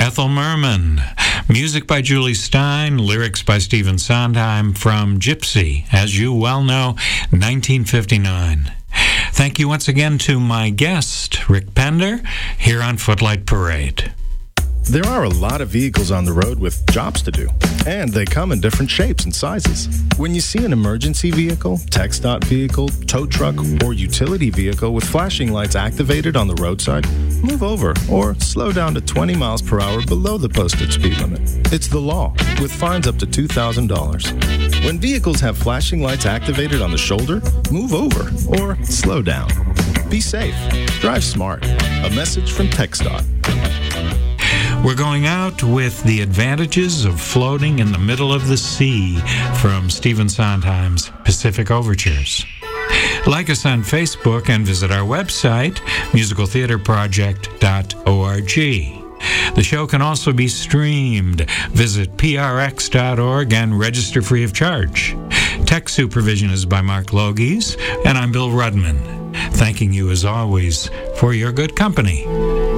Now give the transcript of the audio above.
Ethel Merman. Music by Julie Stein, lyrics by Stephen Sondheim from Gypsy, as you well know, 1959. Thank you once again to my guest, Rick Pender, here on Footlight Parade. There are a lot of vehicles on the road with jobs to do, and they come in different shapes and sizes. When you see an emergency vehicle, TxDOT vehicle, tow truck, or utility vehicle with flashing lights activated on the roadside, move over or slow down to 20 miles per hour below the posted speed limit. It's the law, with fines up to $2,000. When vehicles have flashing lights activated on the shoulder, move over or slow down. Be safe. Drive smart. A message from TxDOT. We're going out with The Advantages of Floating in the Middle of the Sea from Stephen Sondheim's Pacific Overtures. Like us on Facebook and visit our website, musicaltheaterproject.org. The show can also be streamed. Visit prx.org and register free of charge. Tech supervision is by Mark Logies, and I'm Bill Rudman, thanking you as always for your good company.